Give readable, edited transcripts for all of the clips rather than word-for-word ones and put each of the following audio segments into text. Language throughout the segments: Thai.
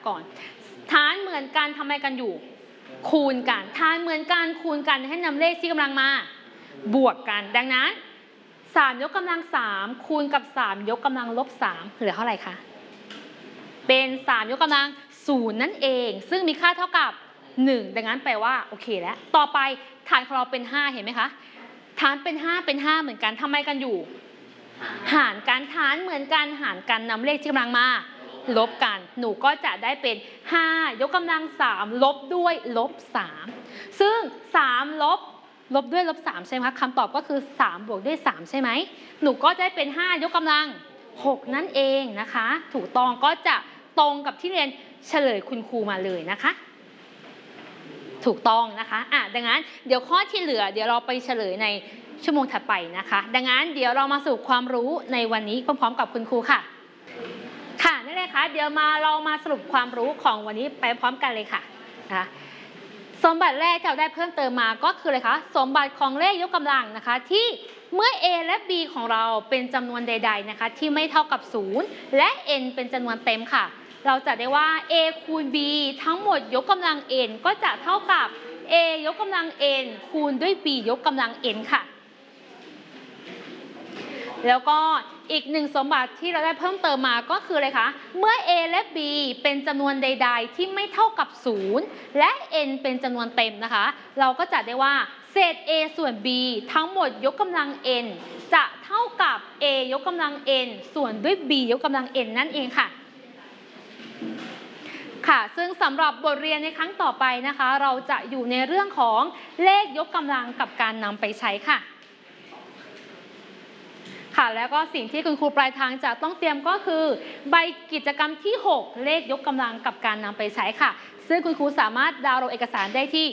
ก่อนฐานเหมือนกันทำไมกันอยู่คูณกันฐานเหมือนกันคูณกันให้นำเลขที่กำลังมาบวกกันดังนั้น3ยกกำลัง3คูณกับ3ยกกำลังลบ3เหลือเท่าไหร่คะเป็น3ยกกำลัง0นั่นเองซึ่งมีค่าเท่ากับ1ดังนั้นแปลว่าโอเคแล้วต่อไปฐานของเราเป็น5เห็นไหมคะฐานเป็น5เหมือนกันทำไมกันอยู่หารกันฐานเหมือนกันหารกันนำเลขที่กำลังมาลบกันหนูก็จะได้เป็น5ยกกำลัง3ลบด้วยลบ3ซึ่ง3ลบด้วยลบ3ใช่ไหมคะคำตอบก็คือ3บวกด้วย3ใช่ไหมหนูก็ได้เป็น5ยกกำลัง6นั่นเองนะคะถูกต้องก็จะตรงกับที่เรียนเฉลยคุณครูมาเลยนะคะถูกต้องนะคะดังนั้นเดี๋ยวข้อที่เหลือเดี๋ยวเราไปเฉลยในชั่วโมงถัดไปนะคะดังนั้นเดี๋ยวเรามาสรุปความรู้ในวันนี้พร้อมๆกับคุณครูค่ะค่ะนั่นเลยค่ะเดี๋ยวเรามาสรุปความรู้ของวันนี้ไปพร้อมกันเลยค่ะนะคะสมบัติแรกที่เราได้เพิ่มเติมมาก็คืออะไรคะสมบัติของเลขยกกำลังนะคะที่เมื่อ a และ b ของเราเป็นจำนวนใดๆนะคะที่ไม่เท่ากับ0และ n เป็นจำนวนเต็มค่ะเราจะได้ว่า a คูณ b ทั้งหมดยกกำลัง n ก็จะเท่ากับ a ยกกำลัง n คูณด้วย b ยกกำลัง n ค่ะแล้วก็อีกหนึ่งสมบัติที่เราได้เพิ่มเติมมาก็คืออะไรคะเมื่อ a และ b เป็นจำนวนใดๆที่ไม่เท่ากับ0และ n เป็นจำนวนเต็มนะคะเราก็จะได้ว่าเศษ a ส่วน b ทั้งหมดยกกำลัง n จะเท่ากับ a ยกกำลัง n ส่วนด้วย b ยกกำลัง n นั่นเองค่ะค่ะซึ่งสำหรับบทเรียนในครั้งต่อไปนะคะเราจะอยู่ในเรื่องของเลขยกกำลังกับการนำไปใช้ค่ะค่ะแล้วก็สิ่งที่คุณครูปลายทางจะต้องเตรียมก็คือใบกิจกรรมที่6เลขยกกำลังกับการนำไปใช้ค่ะซึ่งคุณครูสามารถดาวน์โหลดเอกสารได้ที่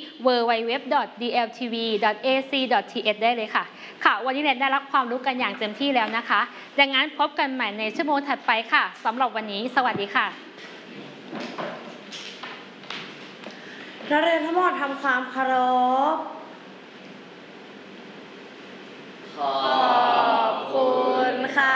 www.dltv.ac.th ได้เลยค่ะค่ะวันนี้ได้รับความรู้กันอย่างเต็มที่แล้วนะคะดังนั้นพบกันใหม่ในชั่วโมงถัดไปค่ะสำหรับวันนี้สวัสดีค่ะนักเรียนทั้งหมดทำความเคารพขอบคุณค่ะ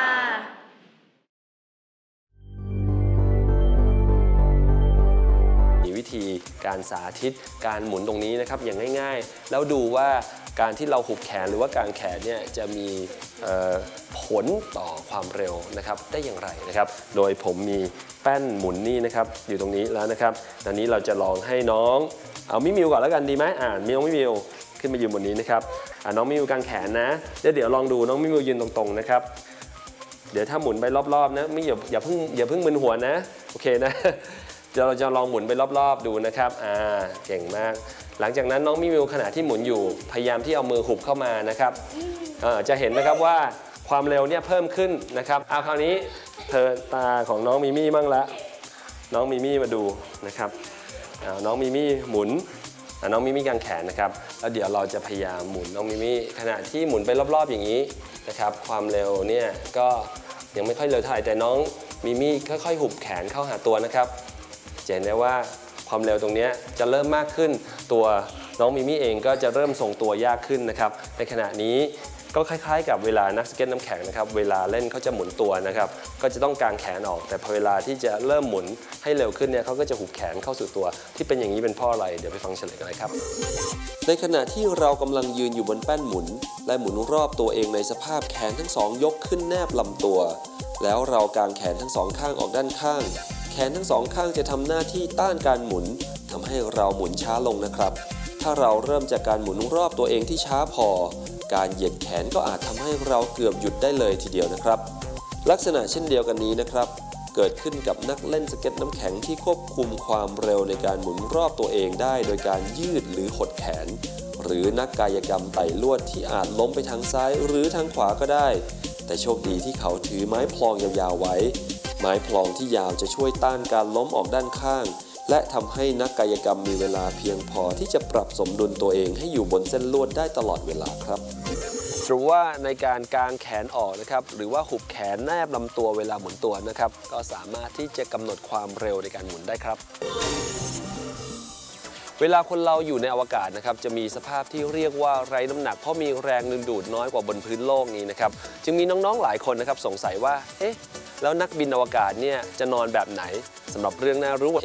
มีวิธีการสาธิตการหมุนตรงนี้นะครับอย่างง่ายๆแล้วดูว่าการที่เราหุบแขนหรือว่าการแขนเนี่ยจะมีผลต่อความเร็วนะครับได้อย่างไรนะครับโดยผมมีแป้นหมุนนี่นะครับอยู่ตรงนี้แล้วนะครับตอนนี้เราจะลองให้น้องเอามิมิวก่อนแล้วกันดีไหมน้องมิมิวขึ้นมายืนบนนี้นะครับน้องมิมิวกางแขนนะเดี๋ยวลองดูน้องมิมิวยืนตรงๆนะครับเดี๋ยวถ้าหมุนไปรอบๆนะไม่อย่าเพิ่งมึนหัวนะโอเคนะเราจะลองหมุนไปรอบๆดูนะครับเก่งมากหลังจากนั้นน้องมิมิวขณะที่หมุนอยู่พยายามที่เอามือหุบเข้ามานะครับจะเห็นนะครับว่าความเร็วเนี่ยเพิ่มขึ้นนะครับคราวนี้ตาของน้องมิมี่บ้างละน้องมิมี่มาดูนะครับน้องมิมี่หมุนน้องมิมี่กางแขนนะครับแล้วเดี๋ยวเราจะพยายามหมุนน้องมิมี่ขณะที่หมุนไปรอบๆอย่างนี้นะครับความเร็วเนี่ยก็ยังไม่ค่อยเร็วเท่าไหร่แต่น้องมิมี่ค่อยๆหุบแขนเข้าหาตัวนะครับจะเห็นได้ว่าความเร็วตรงนี้จะเริ่มมากขึ้นตัวน้องมิมี่เองก็จะเริ่มทรงตัวยากขึ้นนะครับในขณะนี้ก็คล้ายๆกับเวลานักสเก็ตน้ำแข็งนะครับเวลาเล่นเขาจะหมุนตัวนะครับก็จะต้องกางแขนออกแต่พอเวลาที่จะเริ่มหมุนให้เร็วขึ้นเนี่ยเขาก็จะหุบแขนเข้าสู่ตัวที่เป็นอย่างนี้เป็นเพราะอะไรเดี๋ยวไปฟังเฉลยกันเลยครับในขณะที่เรากำลังยืนอยู่บนแป้นหมุนและหมุนรอบตัวเองในสภาพแขนทั้งสองยกขึ้นแนบลำตัวแล้วเรากางแขนทั้งสองข้างออกด้านข้างแขนทั้งสองข้างจะทำหน้าที่ต้านการหมุนทำให้เราหมุนช้าลงนะครับถ้าเราเริ่มจากการหมุนรอบตัวเองที่ช้าพอการเหยียดแขนก็อาจทำให้เราเกือบหยุดได้เลยทีเดียวนะครับลักษณะเช่นเดียวกันนี้นะครับเกิดขึ้นกับนักเล่นสเก็ตน้ำแข็งที่ควบคุมความเร็วในการหมุนรอบตัวเองได้โดยการยืดหรือหดแขนหรือนักกายกรรมไต่ลวดที่อาจล้มไปทางซ้ายหรือทางขวาก็ได้แต่โชคดีที่เขาถือไม้พลองยาวๆไว้ไม้พลองที่ยาวจะช่วยต้านการล้มออกด้านข้างและทำให้นักกายกรรมมีเวลาเพียงพอที่จะปรับสมดุลตัวเองให้อยู่บนเส้นลวดได้ตลอดเวลาครับหรือว่าในการกางแขนออกนะครับหรือว่าหุบแขนแนบลำตัวเวลาหมุนตัวนะครับก็สามารถที่จะกำหนดความเร็วในการหมุนได้ครับเวลาคนเราอยู่ในอวกาศนะครับจะมีสภาพที่เรียกว่าไร้น้ำหนักเพราะมีแรงดึงดูดน้อยกว่าบนพื้นโลกนี้นะครับจึงมีน้องๆหลายคนนะครับสงสัยว่าแล้วนักบินอวกาศเนี่ยจะนอนแบบไหนสำหรับเรื่องน่ารู้